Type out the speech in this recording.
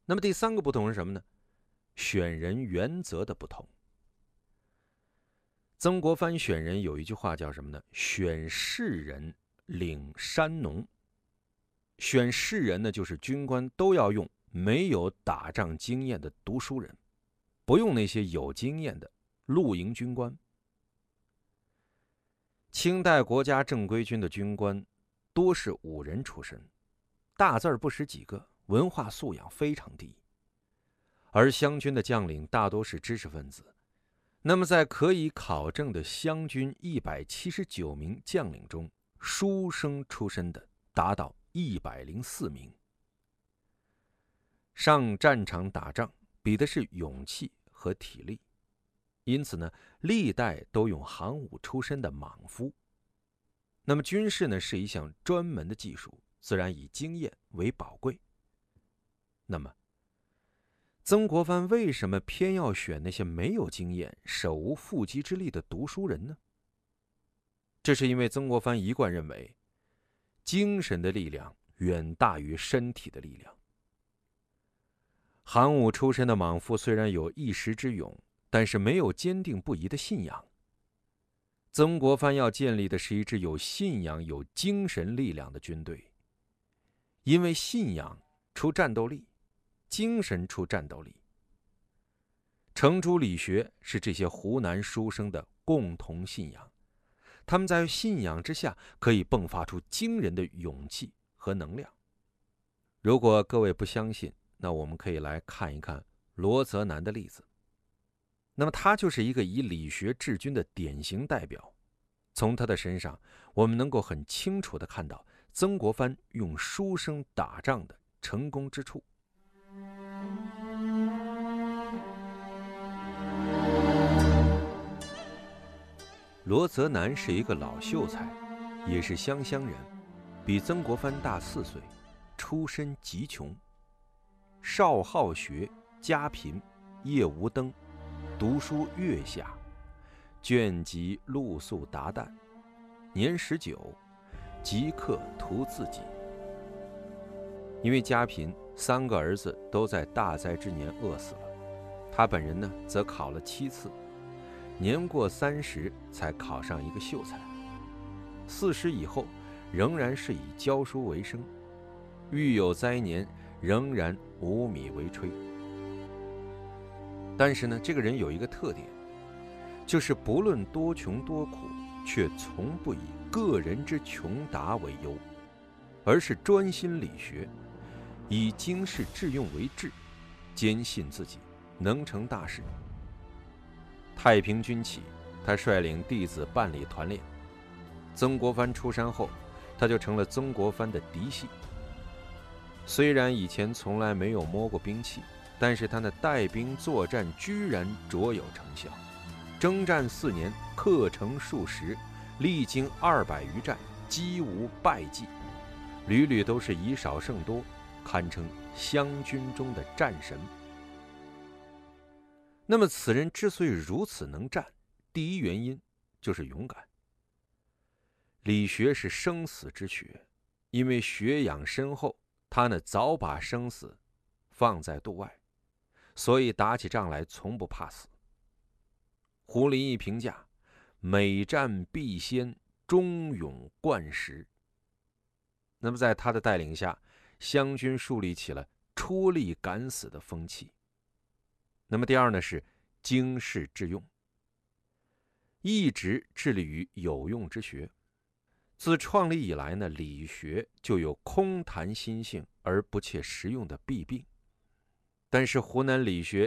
那么第三个不同是什么呢？选人原则的不同。曾国藩选人有一句话叫什么呢？选士人领山农。选士人呢，就是军官都要用没有打仗经验的读书人，不用那些有经验的露营军官。清代国家正规军的军官多是武人出身，大字儿不识几个，文化素养非常低。而湘军的将领大多是知识分子，那么在可以考证的湘军179名将领中，书生出身的达到104名。上战场打仗比的是勇气和体力，因此呢，历代都用行伍出身的莽夫。那么军事呢，是一项专门的技术，自然以经验为宝贵。那么曾国藩为什么偏要选那些没有经验、手无缚鸡之力的读书人呢？这是因为曾国藩一贯认为，精神的力量远大于身体的力量。行伍出身的莽夫虽然有一时之勇，但是没有坚定不移的信仰。曾国藩要建立的是一支有信仰、有精神力量的军队，因为信仰出战斗力，精神出战斗力。程朱理学是这些湖南书生的共同信仰，他们在信仰之下可以迸发出惊人的勇气和能量。如果各位不相信，那我们可以来看一看罗泽南的例子。那么他就是一个以理学治军的典型代表。从他的身上，我们能够很清楚地看到曾国藩用书生打仗的成功之处。罗泽南是一个老秀才，也是湘乡人，比曾国藩大4岁，出身极穷，少好学，家贫，夜无灯，读书月下，卷籍露宿达旦，年19，即刻屠自己。因为家贫，3个儿子都在大灾之年饿死了，他本人呢，则考了7次，年过30才考上一个秀才。40以后，仍然是以教书为生，遇有灾年，仍然无米为炊。但是呢，这个人有一个特点，就是不论多穷多苦，却从不以个人之穷达为忧，而是专心理学，以经世致用为志，坚信自己能成大事。太平军起，他率领弟子办理团练。曾国藩出山后，他就成了曾国藩的嫡系。虽然以前从来没有摸过兵器，但是他那带兵作战居然卓有成效。征战4年，克城数十，历经200余战，几无败绩，屡屡都是以少胜多，堪称湘军中的战神。那么此人之所以如此能战，第一原因就是勇敢。理学是生死之学，因为学养深厚，他呢早把生死放在度外，所以打起仗来从不怕死。胡林翼评价：每战必先，忠勇贯实。那么在他的带领下，湘军树立起了出力敢死的风气。那么第二呢，是经世致用，一直致力于有用之学。自创立以来呢，理学就有空谈心性而不切实用的弊病。但是湖南理学